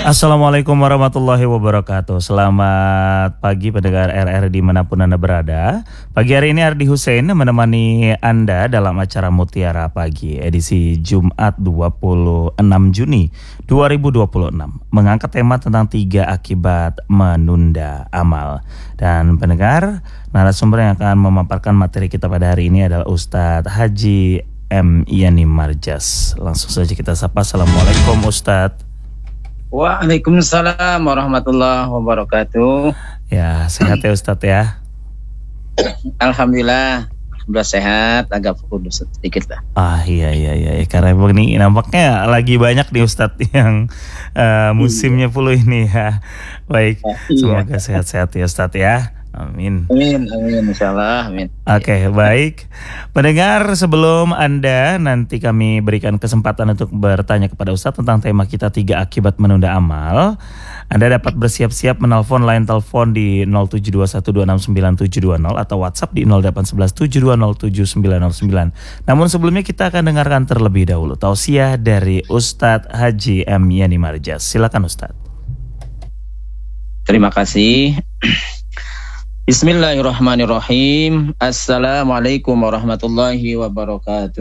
Assalamualaikum warahmatullahi wabarakatuh. Selamat pagi pendengar RR dimanapun Anda berada. Pagi hari ini Ardi Hussein menemani Anda dalam acara Mutiara Pagi edisi Jumat 26 Juni 2026. Mengangkat tema tentang 3 akibat menunda amal. Dan pendengar, narasumber yang akan memaparkan materi kita pada hari ini adalah Ustadz Haji M. Yani Marjas. Langsung saja kita sapa. Assalamualaikum Ustadz. Waalaikumsalam warahmatullahi wabarakatuh. Ya, sehat ya Ustadz ya? Alhamdulillah sehat, agak kudus sedikit lah. Iya. Karena ini nampaknya lagi banyak nih Ustadz yang musimnya flu ini ya. Baik, semoga sehat-sehat ya Ustadz ya. Amin. Amin, insyaallah, amin. Oke, baik. Pendengar, sebelum Anda nanti kami berikan kesempatan untuk bertanya kepada Ustadz tentang tema kita 3 akibat menunda amal, Anda dapat bersiap-siap menelpon line telepon di 0721269720 atau WhatsApp di 0811720799. Namun sebelumnya kita akan dengarkan terlebih dahulu tausiah dari Ustadz Haji M. Yani Marjas. Silakan Ustadz. Terima kasih. Bismillahirrahmanirrahim. Assalamualaikum warahmatullahi wabarakatuh.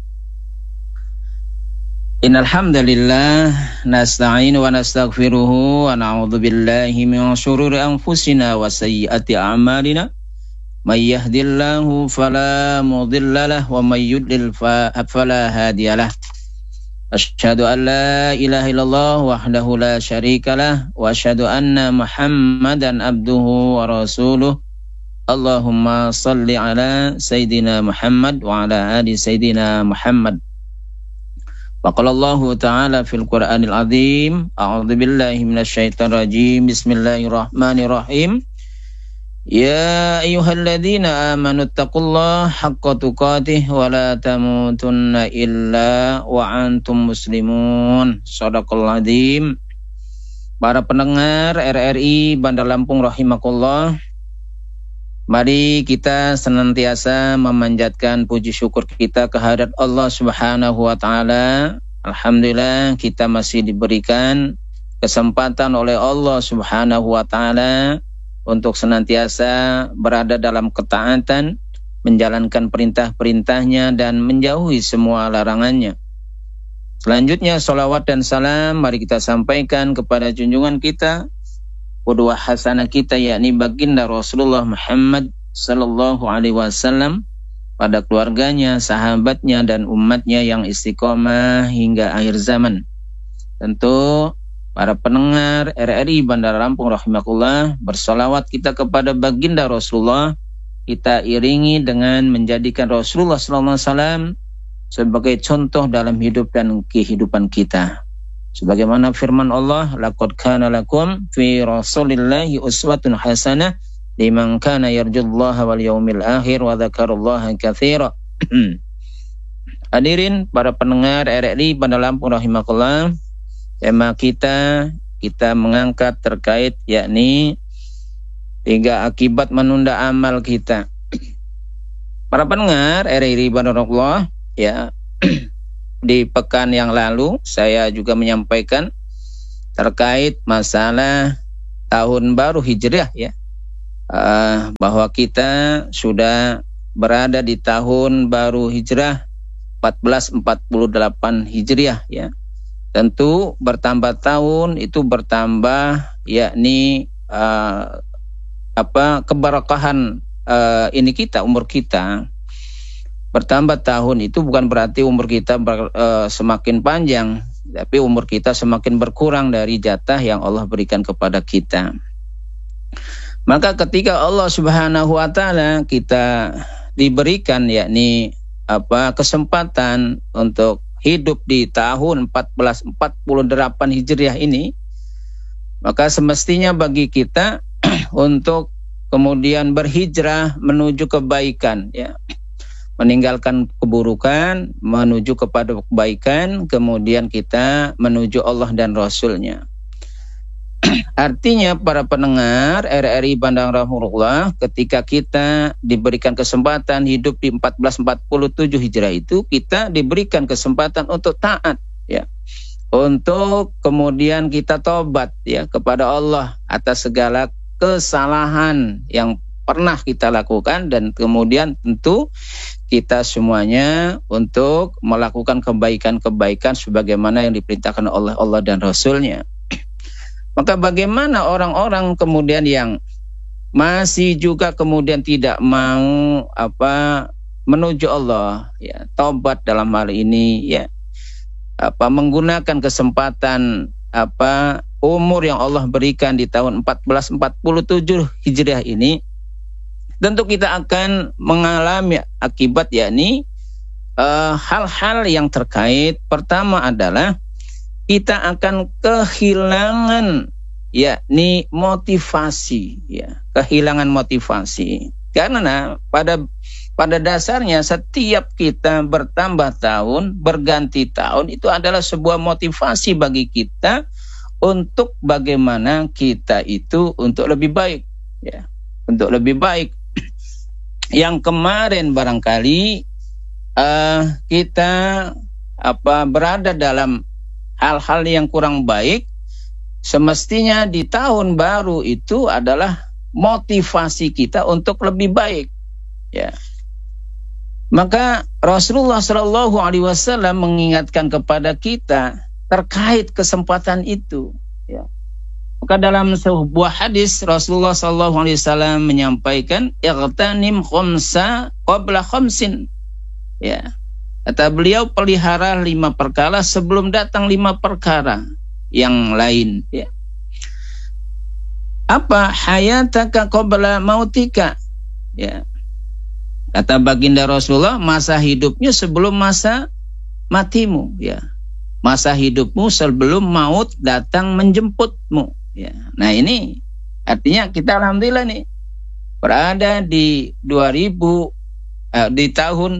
Innal hamdalillah nasta'inu wa nastaghfiruhu wa na'udzu billahi min shururi anfusina wa sayyiati a'malina. May yahdihillahu fala mudilla lahu wa may yudlil fala hadiyalah. Asyhadu an la ilaha illallah wahdahu la syarikalah wa asyhadu anna Muhammadan abduhu wa rasuluh. Allahumma salli ala Sayyidina Muhammad wa ala ali Sayyidina Muhammad. Wa qala Allahu ta'ala fil Qur'anil azim, a'udzu billahi minasyaitonir rajim. Bismillahirrahmanirrahim. Ya ayyuhalladzina amanu taqullaha haqqa tuqatih wa la tamutunna illa wa antum muslimun. Shadaqallahul adzim. Para pendengar RRI Bandar Lampung rahimakumullah, mari kita senantiasa memanjatkan puji syukur kita kehadirat Allah Subhanahu wa taala. Alhamdulillah kita masih diberikan kesempatan oleh Allah Subhanahu wa taala untuk senantiasa berada dalam ketaatan, menjalankan perintah-perintahnya dan menjauhi semua larangannya. Selanjutnya salawat dan salam mari kita sampaikan kepada junjungan kita, qudwah hasanah kita, yakni baginda Rasulullah Muhammad sallallahu alaihi wasallam, pada keluarganya, sahabatnya dan umatnya yang istiqomah hingga akhir zaman. Tentu para pendengar RRI Bandar Lampung rahimakumullah, bersolawat kita kepada baginda Rasulullah, kita iringi dengan menjadikan Rasulullah sallallahu alaihi wasallam sebagai contoh dalam hidup dan kehidupan kita. Sebagaimana firman Allah, laqad kana lakum fi rasulillahi uswatun hasanah liman kana yarjullaha wal yaumil akhir wa dzakarallaha katsira. Hadirin para pendengar RRI Bandar Lampung rahimakumullah, tema kita mengangkat terkait yakni 3 akibat menunda amal kita. Para pendengar RRI Bandar Lampung ya, di pekan yang lalu saya juga menyampaikan terkait masalah tahun baru Hijriah ya, bahwa kita sudah berada di tahun baru Hijrah 1448 Hijriah ya. Tentu bertambah tahun itu bertambah yakni keberkahan ini kita, umur kita. Bertambah tahun itu bukan berarti umur kita semakin panjang, tapi umur kita semakin berkurang dari jatah yang Allah berikan kepada kita. Maka ketika Allah Subhanahu wa taala kita diberikan yakni kesempatan untuk hidup di tahun 1448 Hijriah ini, maka semestinya bagi kita untuk kemudian berhijrah menuju kebaikan ya, meninggalkan keburukan menuju kepada kebaikan, kemudian kita menuju Allah dan Rasulnya. Artinya para pendengar RRI Bandar Lampung, ketika kita diberikan kesempatan hidup di 1447 Hijrah itu, kita diberikan kesempatan untuk taat ya. untuk kemudian kita tobat ya kepada Allah atas segala kesalahan yang pernah kita lakukan, dan kemudian tentu kita semuanya untuk melakukan kebaikan-kebaikan sebagaimana yang diperintahkan oleh Allah dan Rasul-Nya. Maka bagaimana orang-orang kemudian yang masih juga kemudian tidak mau menuju Allah ya, tobat dalam hal ini ya, menggunakan kesempatan umur yang Allah berikan di tahun 1447 Hijriah ini, tentu kita akan mengalami akibat, yakni hal-hal yang terkait. Pertama adalah kita akan kehilangan yakni motivasi ya, kehilangan motivasi. Karena pada dasarnya setiap kita bertambah tahun, berganti tahun, itu adalah sebuah motivasi bagi kita untuk bagaimana kita itu untuk lebih baik ya, untuk lebih baik. Yang kemarin barangkali kita berada dalam hal-hal yang kurang baik, semestinya di tahun baru itu adalah motivasi kita untuk lebih baik ya. Maka Rasulullah SAW mengingatkan kepada kita terkait kesempatan itu ya. Maka dalam sebuah hadis Rasulullah SAW menyampaikan, "Ightanim khamsa qabla khamsin." Ya. Kata beliau, pelihara 5 perkara sebelum datang 5 perkara yang lain ya. Apa? Hayataka qabla mautika ya. Kata baginda Rasulullah, masa hidupnya sebelum masa matimu ya. Masa hidupmu sebelum maut datang menjemputmu ya. Nah ini artinya kita alhamdulillah nih berada di di tahun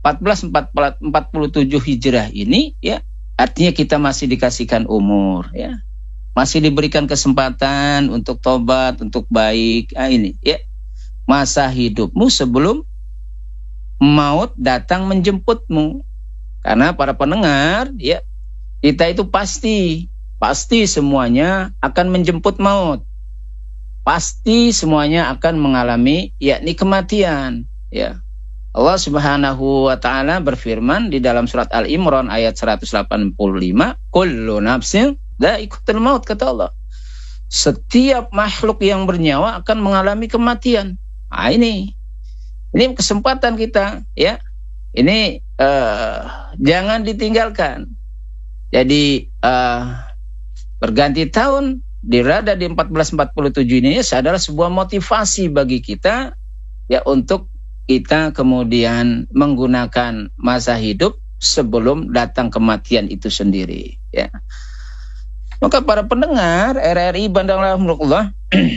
1447 Hijrah ini ya. Artinya kita masih dikasihkan umur ya. Masih diberikan kesempatan untuk tobat, untuk baik. Nah, ini ya. Masa hidupmu sebelum maut datang menjemputmu. Karena para pendengar ya, kita itu pasti semuanya akan menjemput maut. Pasti semuanya akan mengalami yakni kematian ya. Allah Subhanahu wa taala berfirman di dalam surat Al-Imran ayat 185, kullu nafsin dha'iqatul maut, kata Allah. Setiap makhluk yang bernyawa akan mengalami kematian. Nah, ini kesempatan kita ya. Ini jangan ditinggalkan. Jadi berganti tahun dirada di 1447 ini adalah sebuah motivasi bagi kita ya, untuk kita kemudian menggunakan masa hidup sebelum datang kematian itu sendiri ya. Maka para pendengar RRI Bandang Rahmatullah,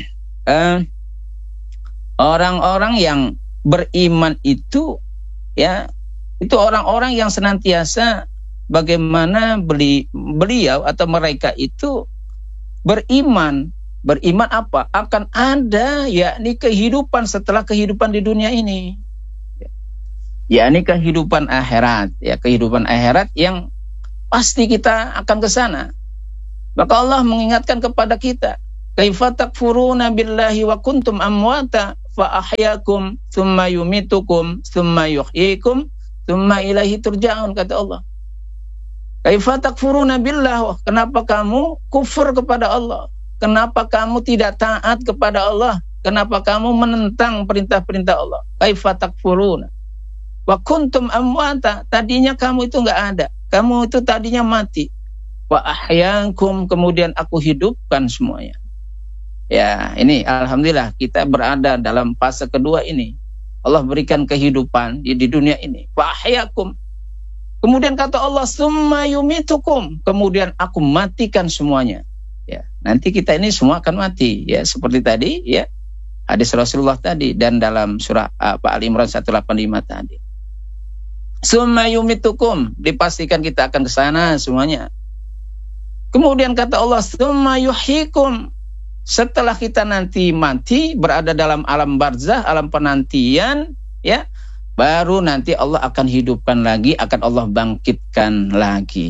orang-orang yang beriman itu ya, itu orang-orang yang senantiasa bagaimana beliau atau mereka itu beriman apa? Akan ada yakni kehidupan setelah kehidupan di dunia ini. Yakni kehidupan akhirat ya, kehidupan akhirat yang pasti kita akan ke sana. Maka Allah mengingatkan kepada kita, kaifa takfuruna billahi wa kuntum amwata fa ahyakum tsumma yumitukum tsumma yuhyikum tsumma ilaihi turja'un, kata Allah. Kaifa takfuruna billah, kenapa kamu kufur kepada Allah? Kenapa kamu tidak taat kepada Allah? Kenapa kamu menentang perintah-perintah Allah? Kaifa takfuruna wa kuntum amwata, tadinya kamu itu enggak ada. Kamu itu tadinya mati. Wa ahyakum, kemudian aku hidupkan semuanya. Ya, ini alhamdulillah kita berada dalam fase kedua ini. Allah berikan kehidupan di dunia ini. Wa ahyakum. Kemudian kata Allah, summa yumitukum, kemudian aku matikan semuanya. Ya, nanti kita ini semua akan mati ya, seperti tadi ya hadis Rasulullah tadi, dan dalam surah Al-Imran 185 tadi. Summa yumitukum, dipastikan kita akan ke sana semuanya. Kemudian kata Allah, summa yuhyikum, setelah kita nanti mati berada dalam alam barzah, alam penantian ya, baru nanti Allah akan hidupkan lagi, akan Allah bangkitkan lagi.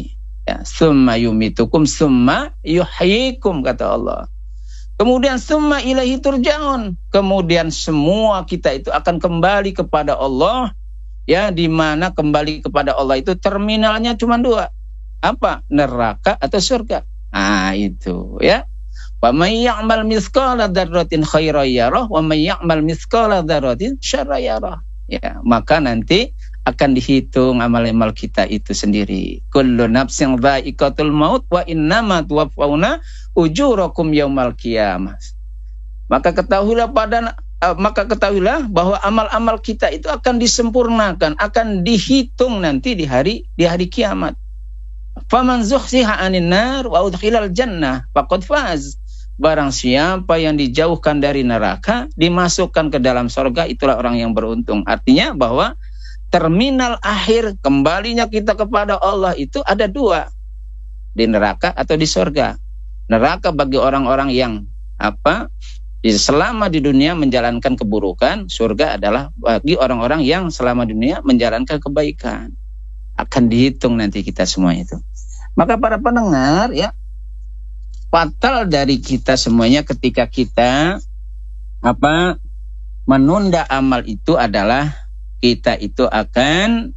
Ya, summa yumitukum summa yuhyikum kata Allah. Kemudian summa ilaihi turja'un. Kemudian semua kita itu akan kembali kepada Allah. Ya, di mana kembali kepada Allah itu terminalnya cuma dua. Apa? Neraka atau surga. Ah, itu ya. Wa may ya'mal mithqala dzarratin khairan yarah wa may ya'mal mithqala dzarratin syarran yarah. Ya, maka nanti akan dihitung amal-amal kita itu sendiri. Kullu nafsin dha'iqatul maut wa innama tuwaffawna ujurakum yaumal qiyamah. Maka ketahuilah bahwa amal-amal kita itu akan disempurnakan, akan dihitung nanti di hari kiamat. Faman zuhziha 'anil nar wa udkhilal jannah faqad faz. Barang siapa yang dijauhkan dari neraka, dimasukkan ke dalam surga, itulah orang yang beruntung. Artinya bahwa terminal akhir kembalinya kita kepada Allah itu ada dua, di neraka atau di surga. Neraka bagi orang-orang yang selama di dunia menjalankan keburukan, surga adalah bagi orang-orang yang selama dunia menjalankan kebaikan. Akan dihitung nanti kita semua itu. Maka para pendengar ya, fatal dari kita semuanya ketika kita menunda amal itu adalah kita itu akan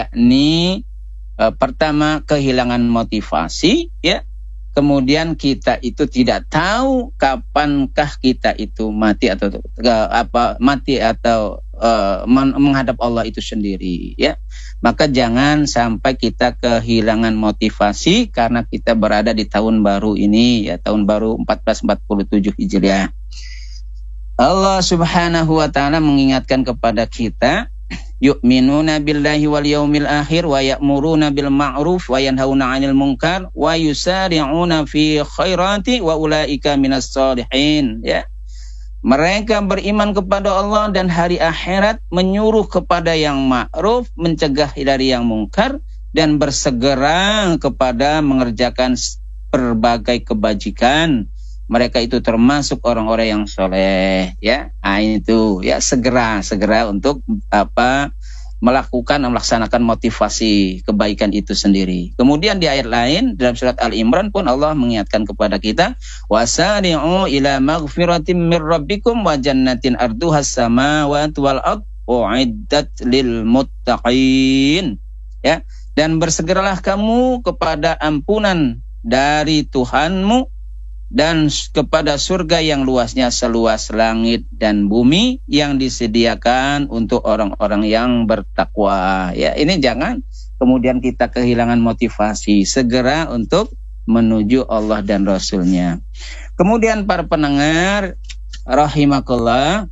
pertama kehilangan motivasi ya. Kemudian kita itu tidak tahu kapankah kita itu mati atau menghadap Allah itu sendiri ya. Maka jangan sampai kita kehilangan motivasi karena kita berada di tahun baru ini ya, tahun baru 1447 Hijriah. Allah Subhanahu wa taala mengingatkan kepada kita, yu'minuna billahi wal yaumil akhir wa ya'muruna bil ma'ruf wa yanhauna 'anil munkar wa yusari'una fi khairati wa ulaika minas shalihin ya. Mereka beriman kepada Allah dan hari akhirat, menyuruh kepada yang ma'ruf, mencegah dari yang mungkar, dan bersegera kepada mengerjakan berbagai kebajikan. Mereka itu termasuk orang-orang yang soleh ya. Nah, itu ya, segera untuk melaksanakan motivasi kebaikan itu sendiri. Kemudian di ayat lain dalam surat Al-Imran pun Allah mengingatkan kepada kita, wasari'u ila maghfiratin mir rabbikum wa jannatin arduhas samawati wal ard uiddat lil muttaqin ya. Dan bersegeralah kamu kepada ampunan dari Tuhanmu dan kepada surga yang luasnya seluas langit dan bumi yang disediakan untuk orang-orang yang bertakwa ya. Ini jangan kemudian kita kehilangan motivasi, segera untuk menuju Allah dan Rasulnya. Kemudian para pendengar rahimakumullah,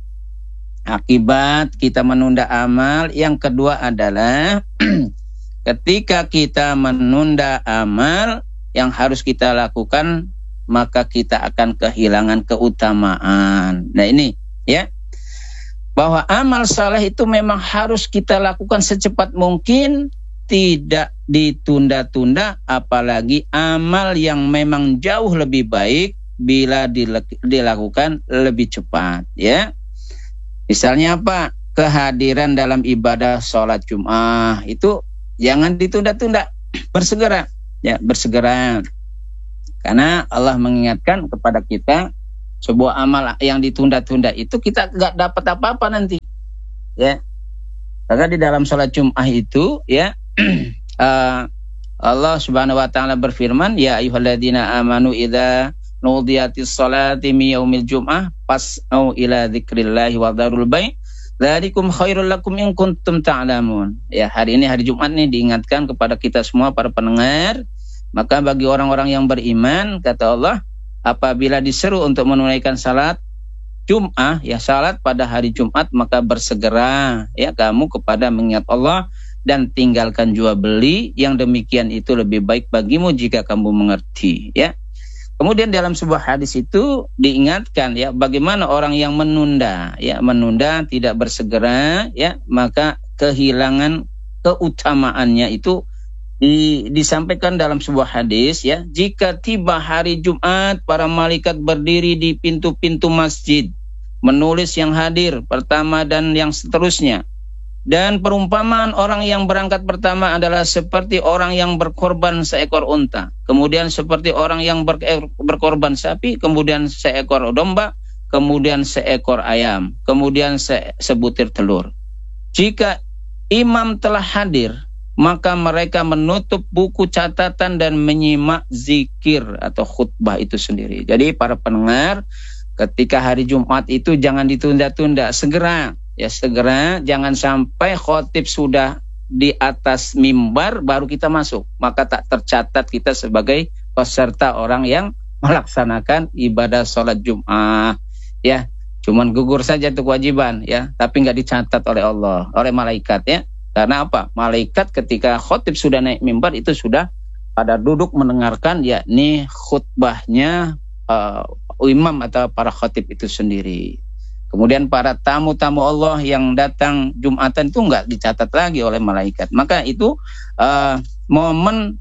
akibat kita menunda amal yang kedua adalah ketika kita menunda amal yang harus kita lakukan, maka kita akan kehilangan keutamaan. Nah ini ya, bahwa amal saleh itu memang harus kita lakukan secepat mungkin, tidak ditunda-tunda, apalagi amal yang memang jauh lebih baik bila dilakukan lebih cepat ya. Misalnya apa? Kehadiran dalam ibadah sholat Jum'ah itu jangan ditunda-tunda, bersegera ya, bersegera. Karena Allah mengingatkan kepada kita, sebuah amal yang ditunda-tunda itu kita nggak dapat apa-apa nanti, ya. Maka di dalam sholat Jum'ah itu, ya, Allah Subhanahu Wa Taala berfirman, ya ayyuhalladzina amanu idza nudiyatis sholati min yaumil Jum'ah fas'au ila dzikrillahi wa dzarul bai' dzalikum khairul lakum in kuntum ta'lamun. Ya, hari ini hari Jumat nih diingatkan kepada kita semua para pendengar. Maka bagi orang-orang yang beriman, kata Allah, apabila diseru untuk menunaikan salat Jum'ah, ya salat pada hari Jumat, maka bersegera ya kamu kepada mengingat Allah dan tinggalkan jual beli, yang demikian itu lebih baik bagimu jika kamu mengerti ya. Kemudian dalam sebuah hadis itu diingatkan ya, bagaimana orang yang menunda tidak bersegera ya, maka kehilangan keutamaannya itu disampaikan dalam sebuah hadis ya, jika tiba hari Jumat, para malaikat berdiri di pintu-pintu masjid menulis yang hadir pertama dan yang seterusnya. Dan perumpamaan orang yang berangkat pertama adalah seperti orang yang berkorban seekor unta, kemudian seperti orang yang berkorban sapi, kemudian seekor domba, kemudian seekor ayam, kemudian sebutir telur. Jika imam telah hadir, maka mereka menutup buku catatan dan menyimak zikir atau khutbah itu sendiri. Jadi para pendengar, ketika hari Jumat itu jangan ditunda-tunda, segera jangan sampai khotib sudah di atas mimbar baru kita masuk, maka tak tercatat kita sebagai peserta orang yang melaksanakan ibadah sholat Jumat. Ya, cuman gugur saja itu kewajiban, ya, tapi nggak dicatat oleh Allah, oleh malaikat, ya. Karena apa? Malaikat ketika khotib sudah naik mimbar itu sudah pada duduk mendengarkan, yakni khutbahnya imam atau para khotib itu sendiri. Kemudian para tamu-tamu Allah yang datang Jumatan itu enggak dicatat lagi oleh malaikat. Maka itu momen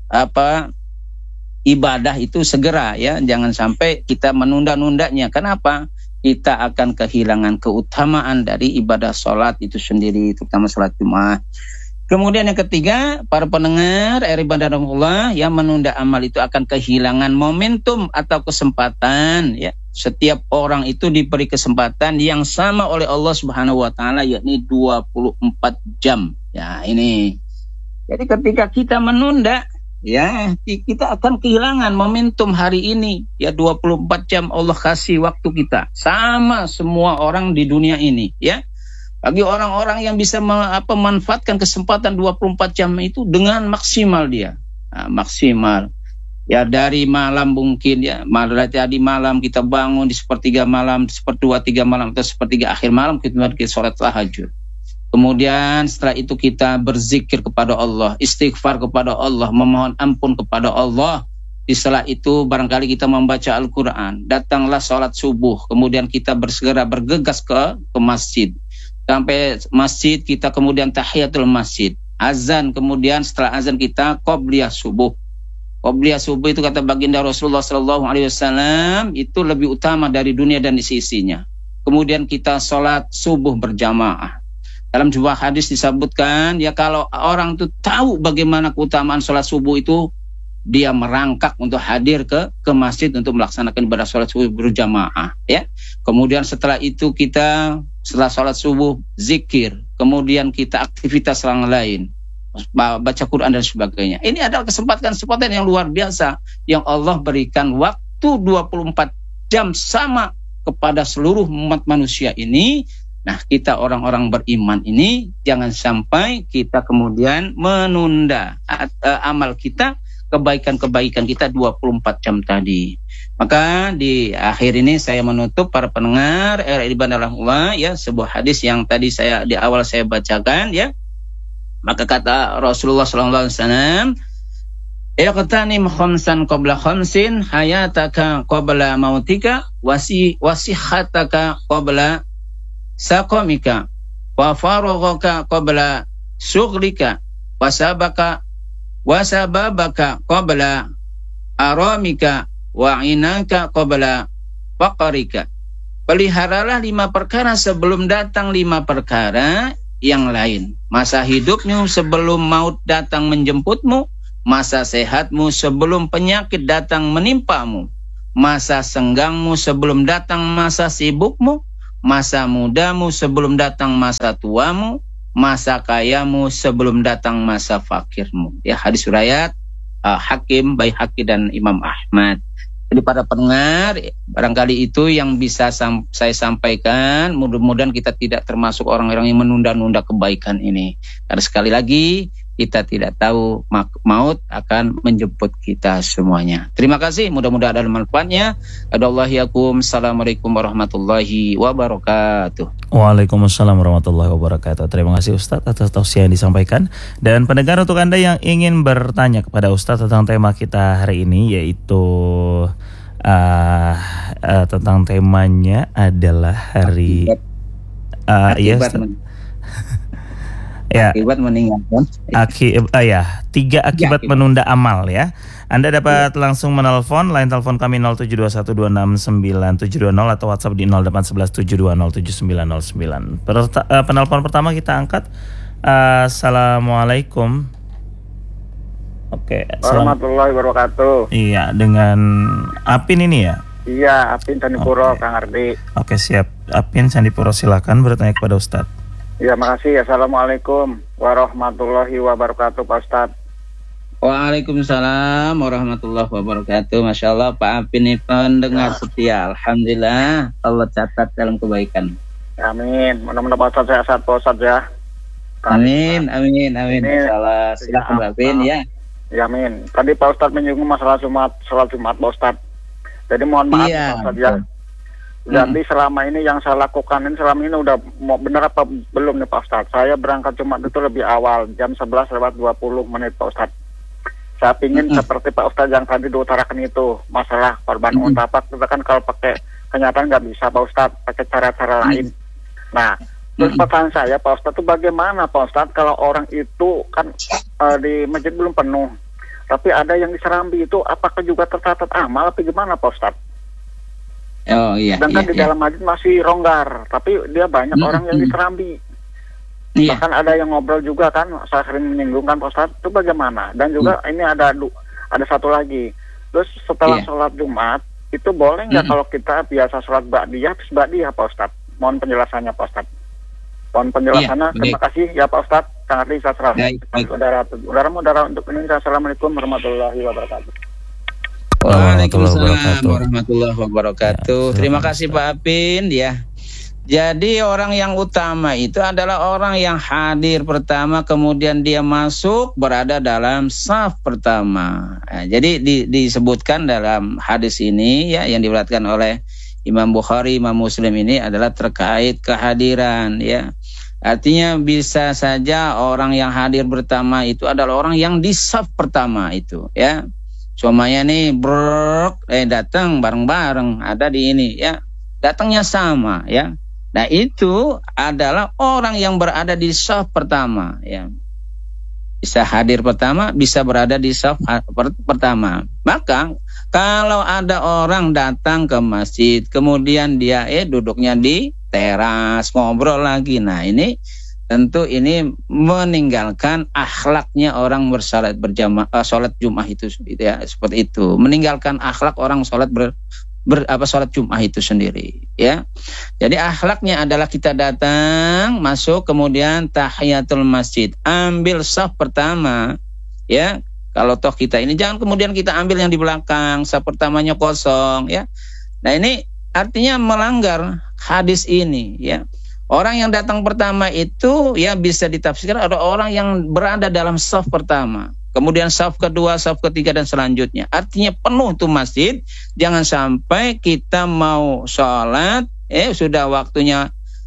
ibadah itu segera, ya, jangan sampai kita menunda-nundanya. Kenapa? Kita akan kehilangan keutamaan dari ibadah sholat itu sendiri, terutama sholat Jumat. Kemudian yang ketiga, para pendengar ibadah Allah, yang menunda amal itu akan kehilangan momentum atau kesempatan, ya. Setiap orang itu diberi kesempatan yang sama oleh Allah Subhanahu wa taala, yakni 24 jam. Ya, ini. Jadi ketika kita menunda, ya, kita akan kehilangan momentum hari ini. Ya, 24 jam Allah kasih waktu kita sama semua orang di dunia ini, ya. Bagi orang-orang yang bisa memanfaatkan kesempatan 24 jam itu dengan maksimal dia. Nah, maksimal. Ya, dari malam mungkin, ya, tadi malam kita bangun di sepertiga malam, sepertiga malam atau sepertiga akhir malam kita sholat tahajud. Kemudian setelah itu kita berzikir kepada Allah, istighfar kepada Allah, memohon ampun kepada Allah. Setelah itu barangkali kita membaca Al-Quran, datanglah sholat subuh, kemudian kita bersegera bergegas ke masjid. Sampai masjid kita kemudian tahiyatul masjid, azan, kemudian setelah azan kita qobliyah subuh. Qobliyah subuh itu kata baginda Rasulullah SAW itu lebih utama dari dunia dan isi-isinya. Kemudian kita sholat subuh berjamaah. Dalam sebuah hadis disebutkan, ya, kalau orang itu tahu bagaimana keutamaan sholat subuh itu, dia merangkak untuk hadir ke masjid untuk melaksanakan ibadah sholat subuh berjamaah, ya. Kemudian setelah itu kita setelah sholat subuh zikir, kemudian kita aktivitas yang lain, baca Quran dan sebagainya. Ini adalah kesempatan yang luar biasa yang Allah berikan waktu 24 jam sama kepada seluruh umat manusia ini. Nah, kita orang-orang beriman ini jangan sampai kita kemudian menunda amal kita, kebaikan-kebaikan kita 24 jam tadi. Maka di akhir ini saya menutup para pendengar ibadah Allah, ya, sebuah hadis yang tadi di awal saya bacakan, ya. Maka kata Rasulullah SAW, iqtanim khamsan qabla khamsin, hayataka qabla mautika, wasihataka qabla saqamika, wa faraghaka qabla syughlika, wasababaka qabla aramika, wa inaka qabla faqrika. Peliharalah 5 perkara sebelum datang 5 perkara yang lain. Masa hidupmu sebelum maut datang menjemputmu, masa sehatmu sebelum penyakit datang menimpamu, masa senggangmu sebelum datang masa sibukmu, masa mudamu sebelum datang masa tuamu, masa kayamu sebelum datang masa fakirmu. Ya, hadis riwayat Hakim, Baihaqi dan Imam Ahmad. Jadi para pendengar, barangkali itu yang bisa saya sampaikan. Mudah-mudahan kita tidak termasuk orang-orang yang menunda-nunda kebaikan ini. Karena sekali lagi, kita tidak tahu maut akan menjemput kita semuanya. Terima kasih, mudah-mudahan ada manfaatnya. Assalamualaikum warahmatullahi wabarakatuh. Waalaikumsalam warahmatullahi wabarakatuh. Terima kasih Ustadz atas tausiah yang disampaikan. Dan pendengar, untuk Anda yang ingin bertanya kepada Ustadz tentang tema kita hari ini, yaitu tentang temanya adalah hari akibat meninggalkan. Tiga akibat menunda amal, ya. Anda dapat langsung menelpon, line telepon kami 0721269720 atau WhatsApp di 081172079909. Penelpon pertama kita angkat. Assalamualaikum. Oke, Warahmatullahi wabarakatuh. Iya, dengan Apin ini ya? Iya, Apin Sandipuro, Kang Ardi. Oke, siap. Apin Sandipuro, silakan bertanya kepada Ustadz. Iya, makasih. Assalamualaikum warahmatullahi wabarakatuh, Pak Ustadz. Waalaikumsalam warahmatullahi wabarakatuh. Masya Allah, Pak Apin ini pendengar setia. Alhamdulillah, Allah catat dalam kebaikan. Amin. Mudah-mudahan Pak Ustadz sehat, Pak Ustadz ya. Amin. Masya Allah. Silakan Pak Apin ya. Ya, amin. Tadi Pak Ustadz menyinggung masalah sholat Jumat, Pak Ustadz. Jadi mohon maaf Pak Ustadz ya. Jadi selama ini yang saya lakukan ini selama ini udah mau benar apa belum nih Pak Ustadz? Saya berangkat Jumat itu lebih awal, jam 11:20 Pak Ustadz. Saya pingin seperti Pak Ustadz yang tadi diutarakan itu, masalah korban unta. Kita kan kalau pakai kenyataan nggak bisa Pak Ustadz, pakai cara-cara lain. Nah, terus pertanyaan saya Pak Ustadz itu bagaimana Pak Ustadz kalau orang itu kan di masjid belum penuh, tapi ada yang diserambi itu, apakah juga tercatat amal atau gimana Pak Ustadz? Oh iya. Sedangkan di dalam masjid masih ronggar, tapi dia banyak orang yang diserambi. Iya. Bahkan ada yang ngobrol juga kan, saya sering menyinggungkan Pak Ustadz, itu bagaimana? Dan juga ini ada satu lagi. Terus setelah sholat Jumat, itu boleh nggak kalau kita biasa sholat ba'diyah, terus ba'diyah Pak Ustadz? Mohon penjelasannya Pak Ustadz. Mohon penjelasannya. Terima kasih ya Pak Ustadz. Sangat saya serah. Udara untuk Indonesia. Assalamualaikum warahmatullahi wabarakatuh. Waalaikumsalam warahmatullahi wabarakatuh. Terima kasih Pak Apin ya. Jadi orang yang utama itu adalah orang yang hadir pertama, kemudian dia masuk berada dalam saf pertama. Nah, jadi disebutkan dalam hadis ini ya yang diriwayatkan oleh Imam Bukhari, Imam Muslim ini adalah terkait kehadiran ya. Artinya bisa saja orang yang hadir pertama itu adalah orang yang di saf pertama itu ya. Semuanya nih datang bareng-bareng, ada di ini ya. Datangnya sama ya. Nah, itu adalah orang yang berada di saf pertama ya. Bisa hadir pertama, bisa berada di saf pertama. Maka kalau ada orang datang ke masjid, kemudian dia duduknya di teras, ngobrol lagi. Nah, ini tentu ini meninggalkan akhlaknya orang bersalat berjamaah, salat Jumat itu ya, seperti itu. Meninggalkan akhlak orang salat salat Jumat itu sendiri ya. Jadi akhlaknya adalah kita datang, masuk, kemudian tahiyatul masjid, ambil saf pertama ya. Kalau toh kita ini jangan kemudian kita ambil yang di belakang, saf pertamanya kosong ya. Nah, ini artinya melanggar hadis ini ya. Orang yang datang pertama itu ya bisa ditafsirkan ada orang yang berada dalam saf pertama. Kemudian saf kedua, saf ketiga dan selanjutnya. Artinya penuh tuh masjid. Jangan sampai kita mau sholat, sudah waktunya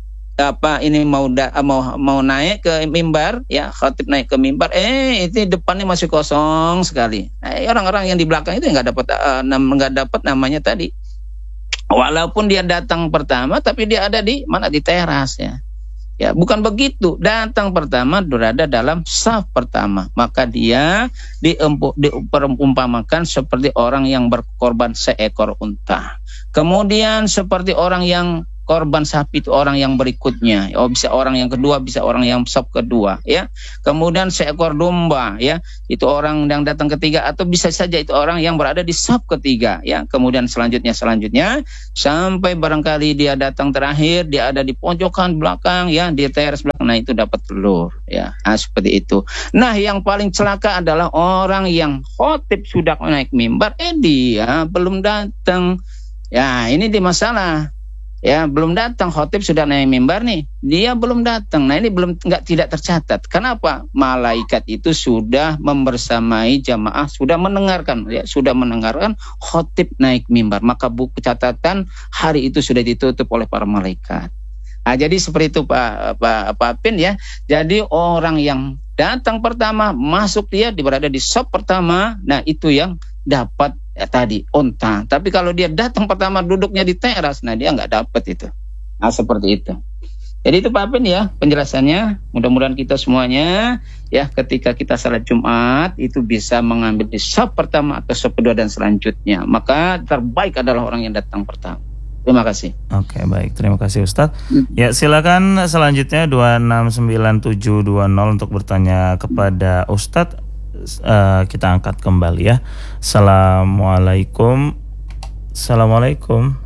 mau naik ke mimbar, ya khatib naik ke mimbar, itu depannya masih kosong sekali. Nah, orang-orang yang di belakang itu nggak dapat namanya tadi. Walaupun dia datang pertama, tapi dia ada di mana, di teras ya. Ya, bukan begitu. Datang pertama berada dalam saf pertama, maka dia diperumpamakan seperti orang yang berkorban seekor unta. Kemudian seperti orang yang korban sapi itu orang yang berikutnya. Oh, bisa orang yang kedua, bisa orang yang saf kedua ya. Kemudian seekor domba ya, itu orang yang datang ketiga, atau bisa saja itu orang yang berada di saf ketiga ya. Kemudian selanjutnya sampai barangkali dia datang terakhir, dia ada di pojokan belakang ya, di teras belakang. Nah, itu dapat telur ya. Nah, seperti itu. Nah, yang paling celaka adalah orang yang khotib sudah naik mimbar, dia belum datang. Ya, ini di masalah. Ya, belum datang, khotib sudah naik mimbar nih, dia belum datang. Nah, ini tidak tercatat. Kenapa? Malaikat itu sudah membersamai jamaah, sudah mendengarkan khotib naik mimbar. Maka buku catatan hari itu sudah ditutup oleh para malaikat. Nah, jadi seperti itu Pak Apin ya. Jadi orang yang datang pertama, masuk dia berada di saf pertama, nah itu yang dapat tadi unta. Tapi kalau dia datang pertama duduknya di teras, nah dia nggak dapat itu. Nah, seperti itu. Jadi itu Pak Apin ya penjelasannya. Mudah-mudahan kita semuanya ya ketika kita salat Jumat itu bisa mengambil di saf pertama atau saf kedua dan selanjutnya. Maka terbaik adalah orang yang datang pertama. Terima kasih. Oke, baik. Terima kasih Ustadz. Ya, silakan selanjutnya 269720 untuk bertanya kepada Ustadz. Kita angkat kembali ya. Assalamualaikum. Assalamualaikum.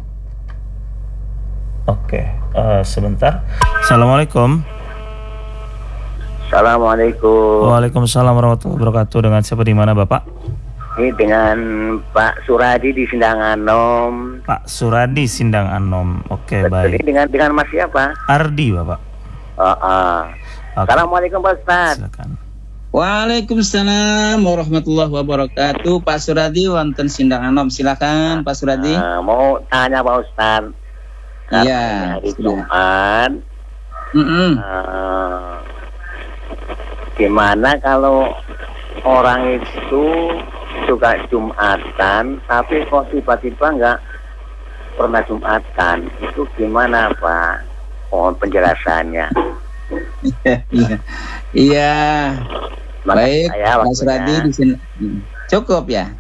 Oke, sebentar. Assalamualaikum. Assalamualaikum. Waalaikumsalam warahmatullahi wabarakatuh. Dengan siapa, di mana Bapak? Ini dengan Pak Suradi di Sindang Anom. Pak Suradi Sindang Anom. Oke, baik. Ini dengan Mas siapa? Ardi, Bapak. Okay. Assalamualaikum Pak Ustaz. Silakan. Waalaikumsalam warahmatullahi wabarakatuh. Pak Suradi wonten Sindang Anom. Silakan Pak Suradi. Mau tanya Pak Ustaz. Iya. Hari Jumat. Gimana kalau orang itu suka Jumatan tapi kok tiba-tiba nggak pernah Jumatan, itu gimana Pak? Mohon penjelasannya. Iya. Baik, Pak Suradi di sini. Cukup ya?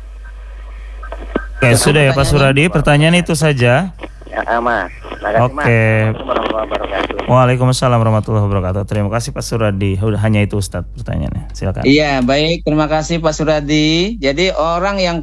Oke, sudah ya Pak Suradi, pertanyaan itu saja. Ya, Mas. Oke. Mas. Waalaikumsalam warahmatullahi wabarakatuh. Terima kasih Pak Suradi. Hanya itu Ustadz pertanyaannya. Silakan. Iya, baik. Terima kasih Pak Suradi. Jadi orang yang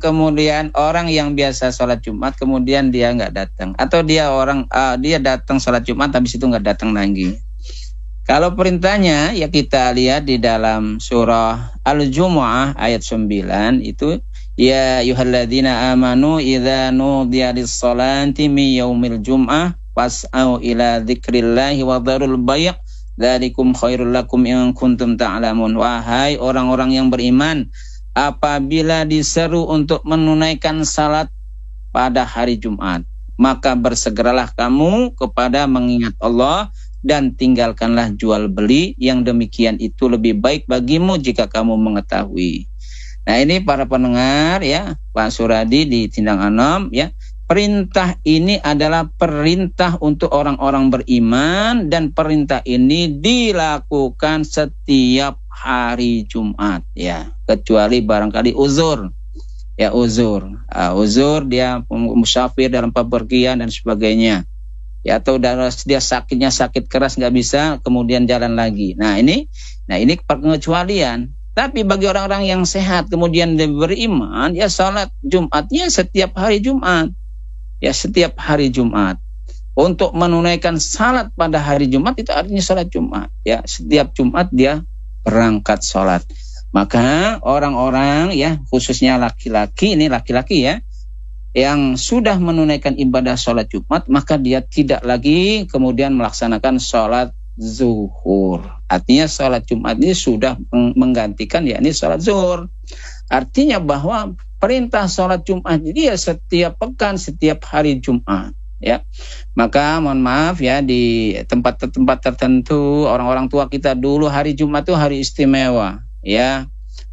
biasa sholat Jumat kemudian dia nggak datang, atau dia datang sholat Jumat habis itu nggak datang lagi. Kalau perintahnya ya kita lihat di dalam surah Al-Jumu'ah ayat 9 itu, ya ayyuhalladzina amanu idza nudiya lis-sholati min yaumil jum'ah fas'au ila dzikrillahi wa dzarul bai' dzalikum khairul lakum in kuntum ta'lamun. Wahai orang-orang yang beriman, apabila diseru untuk menunaikan salat pada hari Jumat, maka bersegeralah kamu kepada mengingat Allah dan tinggalkanlah jual beli, yang demikian itu lebih baik bagimu jika kamu mengetahui. Nah, ini para pendengar ya, Pak Suradi di Sindang Anom ya. Perintah ini adalah perintah untuk orang-orang beriman, dan perintah ini dilakukan setiap hari Jumat ya, kecuali barangkali uzur. Ya, uzur dia musafir dalam pepergian dan sebagainya. Ya, atau dia sakit keras nggak bisa kemudian jalan lagi. Nah ini pengecualian. Tapi bagi orang-orang yang sehat kemudian beriman, ya salat Jumatnya setiap hari Jumat. Ya, setiap hari Jumat. Untuk menunaikan salat pada hari Jumat itu artinya salat Jumat. Ya, setiap Jumat dia berangkat salat. Maka orang-orang ya, khususnya laki-laki ya, yang sudah menunaikan ibadah sholat Jumat, maka dia tidak lagi kemudian melaksanakan sholat zuhur. Artinya sholat Jumat ini sudah menggantikan yakni sholat zuhur. Artinya bahwa perintah sholat Jumat ini ya setiap pekan, setiap hari Jumat ya. Maka mohon maaf ya, di tempat-tempat tertentu orang-orang tua kita dulu hari Jumat itu hari istimewa ya.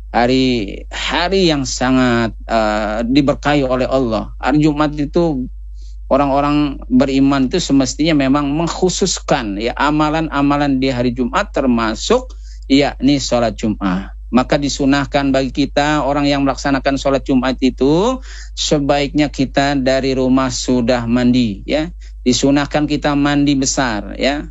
Hari yang sangat diberkahi oleh Allah. Hari Jumat itu orang-orang beriman itu semestinya memang mengkhususkan ya amalan-amalan di hari Jumat, termasuk yakni sholat Jumat. Maka disunahkan bagi kita orang yang melaksanakan sholat Jumat itu sebaiknya kita dari rumah sudah mandi ya. Disunahkan kita mandi besar ya.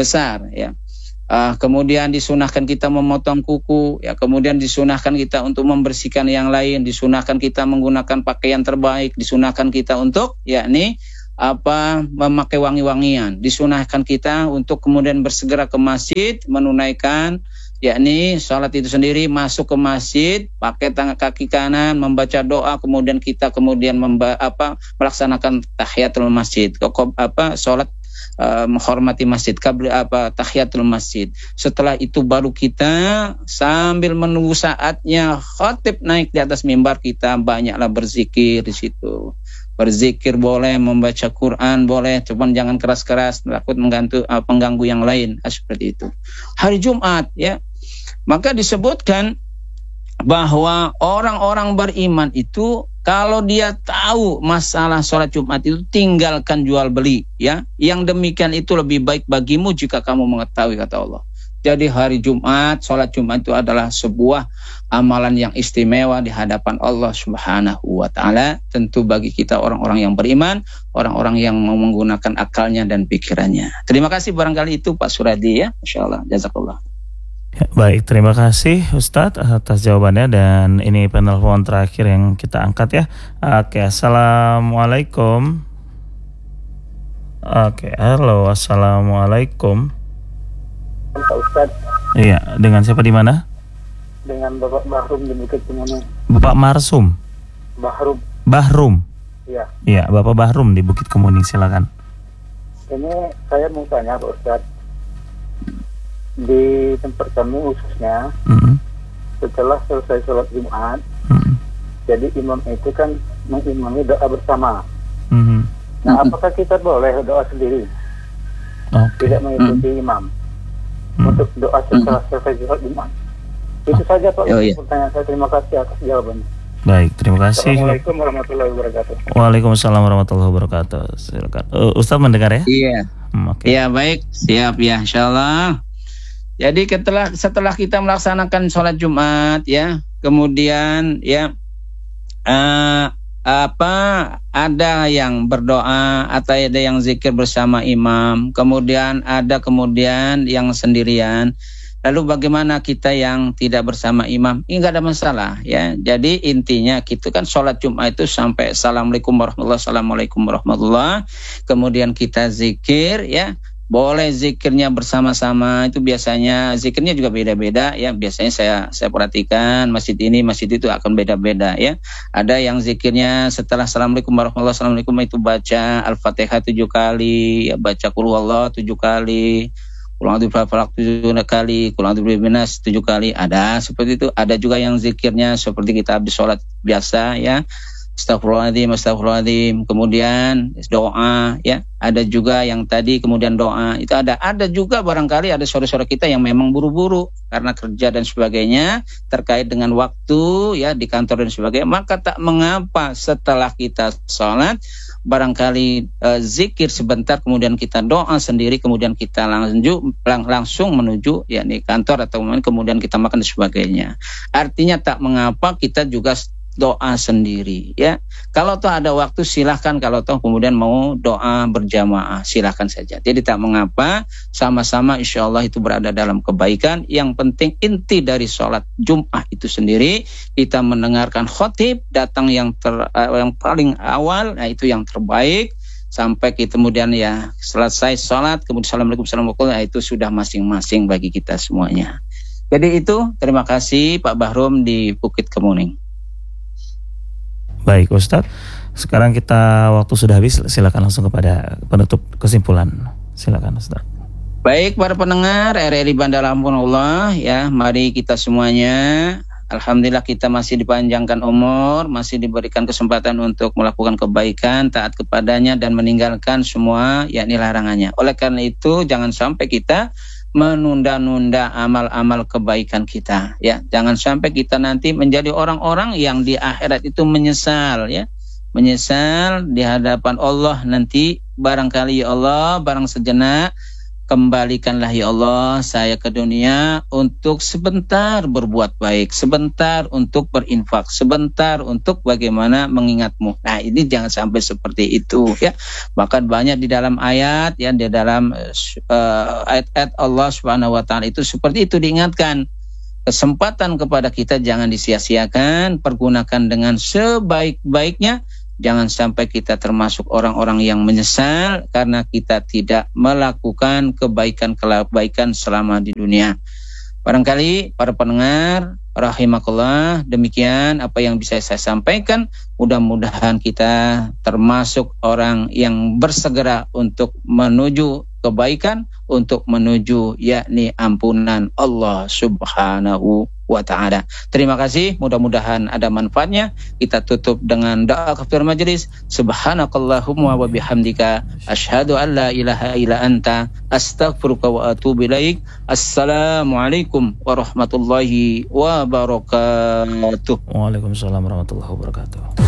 Kemudian disunahkan kita memotong kuku ya, kemudian disunahkan kita untuk membersihkan yang lain, disunahkan kita menggunakan pakaian terbaik, disunahkan kita untuk yakni memakai wangi-wangian, disunahkan kita untuk kemudian bersegera ke masjid menunaikan yakni salat itu sendiri, masuk ke masjid pakai tangan kaki kanan membaca doa, kemudian kita melaksanakan tahiyatul masjid, salat menghormati masjid, tahiyatul masjid. Setelah itu baru kita sambil menunggu saatnya khatib naik di atas mimbar, kita banyaklah berzikir di situ. Berzikir boleh, membaca Quran boleh, cuman jangan keras-keras, takut mengganggu yang lain. Seperti itu. Hari Jumat ya. Maka disebutkan bahwa orang-orang beriman itu kalau dia tahu masalah sholat Jumat itu tinggalkan jual beli ya. Yang demikian itu lebih baik bagimu jika kamu mengetahui, kata Allah. Jadi hari Jumat, sholat Jumat itu adalah sebuah amalan yang istimewa di hadapan Allah Subhanahu wa Ta'ala. Tentu bagi kita orang-orang yang beriman, orang-orang yang mau menggunakan akalnya dan pikirannya. Terima kasih barangkali itu Pak Suradi ya. Masya Allah, jazakallah. Ya, baik, terima kasih Ustadz atas jawabannya, dan ini penelpon terakhir yang kita angkat ya. Oke, assalamualaikum. Oke, halo, assalamualaikum. Pak Ustadz. Iya, dengan siapa di mana? Dengan Bapak Bahrum di Bukit Kemuning. Bapak Marsum. Bahrum. Iya. Iya, Bapak Bahrum di Bukit Kemuning, silakan. Ini saya mau tanya Pak Ustadz. Di tempat kami khususnya, setelah selesai sholat Jumat, jadi imam itu kan mengimami doa bersama. Nah, apakah kita boleh doa sendiri? Tidak mengikuti imam untuk doa setelah selesai sholat Jumat? Itu saja Pak, pertanyaan saya. Terima kasih atas jawabannya. Baik, terima kasih. Assalamualaikum warahmatullahi wabarakatuh. Waalaikumsalam warahmatullahi wabarakatuh. Silakan. Ustaz mendengar ya? Iya. Iya, baik, siap ya, insyaallah. Jadi setelah kita melaksanakan sholat Jumat ya, kemudian ya ada yang berdoa atau ada yang zikir bersama imam, kemudian ada yang sendirian. Lalu bagaimana kita yang tidak bersama imam? Ini nggak ada masalah ya. Jadi intinya kita kan sholat Jumat itu sampai assalamualaikum warahmatullahi, kemudian kita zikir ya. Boleh zikirnya bersama-sama, itu biasanya zikirnya juga beda-beda ya. Biasanya saya perhatikan masjid ini masjid itu akan beda-beda ya. Ada yang zikirnya setelah assalamualaikum warahmatullahi wabarakatuh itu baca Al-Fatihah 7 kali, ya, baca Qul huwallahu 7 kali, Qul a'udzu birabbil falaq 7 kali, Qul a'udzu birabbin nas 7 kali. Ada seperti itu. Ada juga yang zikirnya seperti kita habis sholat biasa ya. Astagfirullahaladzim, kemudian doa ya. Ada juga yang tadi kemudian doa. Itu ada juga barangkali ada saudara-saudara kita yang memang buru-buru karena kerja dan sebagainya terkait dengan waktu ya di kantor dan sebagainya. Maka tak mengapa setelah kita sholat barangkali zikir sebentar, kemudian kita doa sendiri, kemudian kita langsung menuju yakni kantor atau kemudian kita makan dan sebagainya. Artinya tak mengapa kita juga doa sendiri ya. Kalau toh ada waktu silahkan, kalau toh kemudian mau doa berjamaah silahkan saja. Jadi tak mengapa, sama-sama insya Allah itu berada dalam kebaikan. Yang penting inti dari sholat Jumat itu sendiri kita mendengarkan khotib datang yang paling awal, nah itu yang terbaik. Sampai kita kemudian ya selesai sholat kemudian assalamualaikum warahmatullahi wabarakatuh, itu sudah masing-masing bagi kita semuanya. Jadi itu, terima kasih Pak Bahrum di Bukit Kemuning. Baik Ustadz, sekarang kita waktu sudah habis, silakan langsung kepada penutup kesimpulan. Silakan Ustadz. Baik para pendengar RRI Bandar Lampung Allah ya, mari kita semuanya, alhamdulillah kita masih dipanjangkan umur, masih diberikan kesempatan untuk melakukan kebaikan, taat kepadanya dan meninggalkan semua yakni larangannya. Oleh karena itu jangan sampai kita menunda-nunda amal-amal kebaikan kita ya. Jangan sampai kita nanti menjadi orang-orang yang di akhirat itu menyesal ya. Menyesal di hadapan Allah nanti, barangkali ya Allah, barang sejenak kembalikanlah ya Allah saya ke dunia untuk sebentar berbuat baik, sebentar untuk berinfak, sebentar untuk bagaimana mengingatmu. Nah ini jangan sampai seperti itu ya. Bahkan banyak di dalam ayat ya, di dalam ayat-ayat Allah Subhanahu wa Ta'ala itu seperti itu diingatkan. Kesempatan kepada kita jangan disia-siakan, pergunakan dengan sebaik-baiknya. Jangan sampai kita termasuk orang-orang yang menyesal karena kita tidak melakukan kebaikan-kebaikan selama di dunia. Barangkali para pendengar rahimakumullah, demikian apa yang bisa saya sampaikan. Mudah-mudahan kita termasuk orang yang bersegera untuk menuju kebaikan, untuk menuju yakni ampunan Allah Subhanahu wa Ta'ala. Terima kasih, mudah-mudahan ada manfaatnya. Kita tutup dengan doa kafaratul majelis. Subhanakallahumma wa bihamdika asyhadu an la ilaha illa anta astaghfiruka wa atubu ilaik. Assalamualaikum warahmatullahi wabarakatuh. Waalaikumsalam warahmatullahi wabarakatuh.